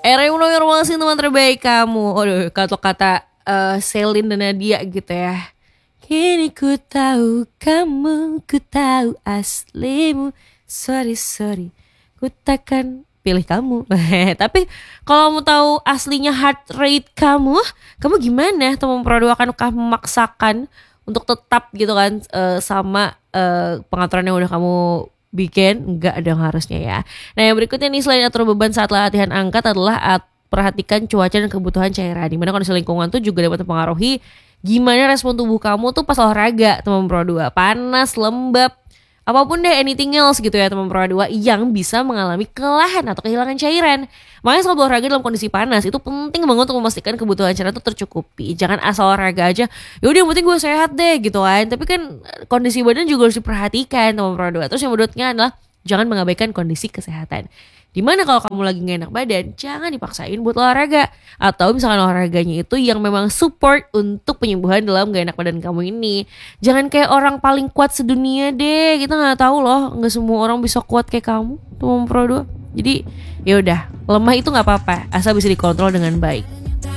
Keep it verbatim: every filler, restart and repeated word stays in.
Era yang normal sih teman terbaik kamu. Aduh, kata-kata uh, Celine dan Nadia gitu ya. Kini ku tahu kamu, ku tahu aslimu. Sorry, sorry, ku takkan pilih kamu. Tapi kalau mau tahu aslinya heart rate kamu, kamu gimana? Teman Pro dua akan kamu memaksakan untuk tetap gitu kan uh, sama uh, pengaturan yang udah kamu bikin? Enggak dong harusnya ya. Nah yang berikutnya nih, selain atur beban saat latihan angkat adalah at- perhatikan cuaca dan kebutuhan cairan. Dimana kondisi lingkungan tuh juga dapat mempengaruhi gimana respon tubuh kamu tuh pas olahraga, teman Pro dua. Panas, lembab, apapun deh, anything else gitu ya teman Pro dua, yang bisa mengalami kelelahan atau kehilangan cairan. Makanya saat olahraga dalam kondisi panas itu penting banget untuk memastikan kebutuhan cairan itu tercukupi. Jangan asal olahraga aja, yaudah yang penting gue sehat deh gitu kan. Tapi kan kondisi badan juga harus diperhatikan teman Pro dua. Terus yang berikutnya adalah jangan mengabaikan kondisi kesehatan. Dimana kalau kamu lagi gak enak badan, jangan dipaksain buat olahraga. Atau misalkan olahraganya itu yang memang support untuk penyembuhan dalam gak enak badan kamu ini. Jangan kayak orang paling kuat sedunia deh. Kita gak tahu loh, gak semua orang bisa kuat kayak kamu, teman Pro dua. Jadi ya udah, lemah itu gak apa-apa asal bisa dikontrol dengan baik.